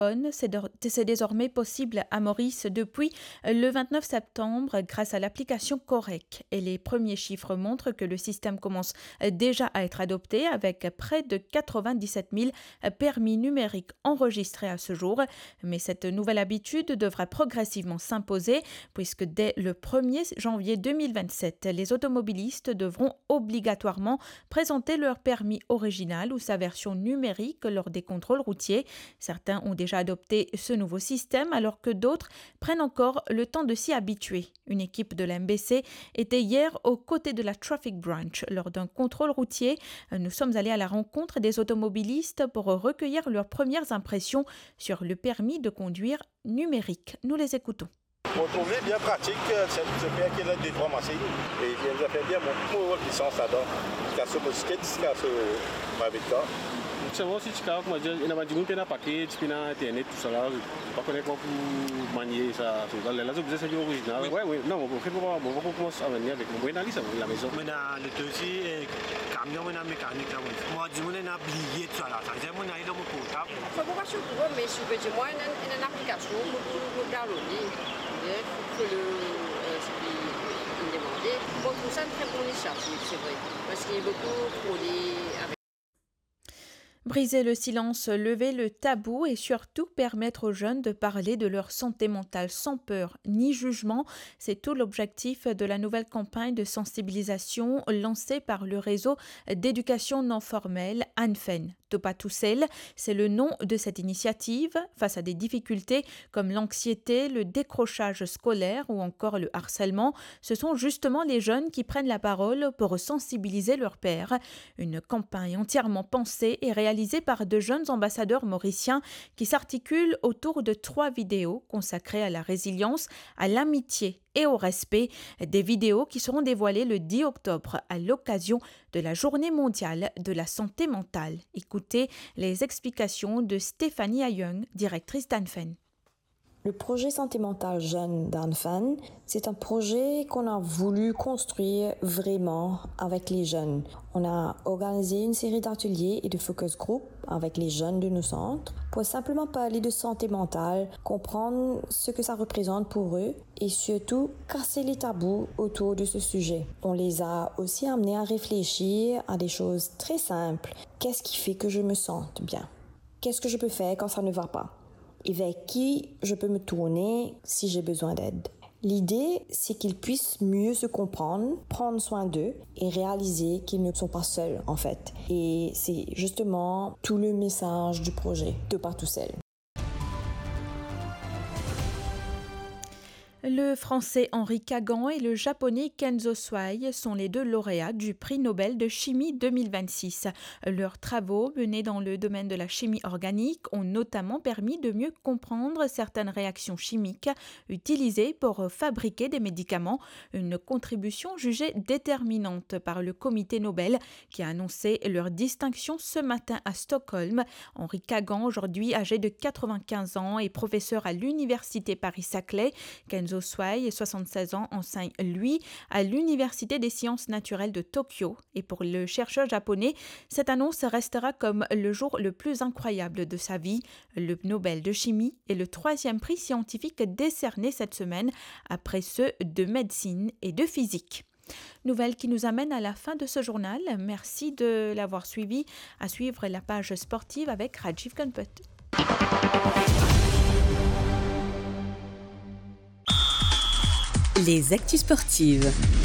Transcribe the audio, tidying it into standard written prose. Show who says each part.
Speaker 1: C'est désormais possible à Maurice depuis le 29 septembre grâce à l'application Correc. Et les premiers chiffres montrent que le système commence déjà à être adopté avec près de 97 000 permis numériques enregistrés à ce jour. Mais cette nouvelle habitude devra progressivement s'imposer puisque dès le 1er janvier 2027, les automobilistes devront obligatoirement présenter leur permis original ou sa version numérique lors des contrôles routiers. Certains ont déjà adopté ce nouveau système alors que d'autres prennent encore le temps de s'y habituer. Une équipe de la MBC était hier aux côtés de la Traffic Branch lors d'un contrôle routier. Nous sommes allés à la rencontre des automobilistes pour recueillir leurs premières impressions sur le permis de conduire numérique. Nous les écoutons.
Speaker 2: On trouvait bien pratique, ça nous a fait qu'il a des trois massés et il nous a fait bien mon puissance là-dedans. Jusqu'à ce mosquée, jusqu'à ce Mavica.
Speaker 3: C'est bon, si tu as il y a des gens qui ont paquet, tu as internet, tout ça là. Je ne pas connaître comment manier ça. Là, c'est original. Oui, non, on va commencer à venir avec mon analyse à la maison.
Speaker 4: On a le dossier camion, on a mécanique. Moi, je me a oublié tout ça là. Ça veut dire qu'on a dans mon portable.
Speaker 5: Il faut pas sur Google, mais je peux dire moi une application pour downloader. Il faut que le demander. Bon, tout ça, une très bonne initiative, c'est vrai. Parce qu'il y a beaucoup de produits avec.
Speaker 1: Briser le silence, lever le tabou et surtout permettre aux jeunes de parler de leur santé mentale sans peur ni jugement, c'est tout l'objectif de la nouvelle campagne de sensibilisation lancée par le réseau d'éducation non formelle ANFEN. Topatousel, c'est le nom de cette initiative. Face à des difficultés comme l'anxiété, le décrochage scolaire ou encore le harcèlement, ce sont justement les jeunes qui prennent la parole pour sensibiliser leurs pairs. Une campagne entièrement pensée et réalisée par de jeunes ambassadeurs mauriciens qui s'articulent autour de 3 vidéos consacrées à la résilience, à l'amitié et au respect, des vidéos qui seront dévoilées le 10 octobre à l'occasion de la Journée mondiale de la santé mentale. Écoutez les explications de Stéphanie Ayung, directrice d'ANFEN.
Speaker 6: Le projet Santé mentale jeune d'ANFEN, c'est un projet qu'on a voulu construire vraiment avec les jeunes. On a organisé une série d'ateliers et de focus group avec les jeunes de nos centres pour simplement parler de santé mentale, comprendre ce que ça représente pour eux et surtout casser les tabous autour de ce sujet. On les a aussi amenés à réfléchir à des choses très simples. Qu'est-ce qui fait que je me sente bien? Qu'est-ce que je peux faire quand ça ne va pas? Et vers qui je peux me tourner si j'ai besoin d'aide. L'idée, c'est qu'ils puissent mieux se comprendre, prendre soin d'eux et réaliser qu'ils ne sont pas seuls en fait. Et c'est justement tout le message du projet Topatousel.
Speaker 1: Le français Henri Kagan et le japonais Kenzo Swai sont les 2 lauréats du prix Nobel de chimie 2026. Leurs travaux menés dans le domaine de la chimie organique ont notamment permis de mieux comprendre certaines réactions chimiques utilisées pour fabriquer des médicaments, une contribution jugée déterminante par le comité Nobel qui a annoncé leur distinction ce matin à Stockholm. Henri Kagan, aujourd'hui âgé de 95 ans, est professeur à l'université Paris-Saclay. Kenzo Swai, 76 ans, enseigne, lui, à l'Université des sciences naturelles de Tokyo. Et pour le chercheur japonais, cette annonce restera comme le jour le plus incroyable de sa vie. Le Nobel de chimie est le 3e prix scientifique décerné cette semaine, après ceux de médecine et de physique. Nouvelle qui nous amène à la fin de ce journal. Merci de l'avoir suivi. À suivre la page sportive avec Rajiv Ganpat.
Speaker 7: Les actus sportives.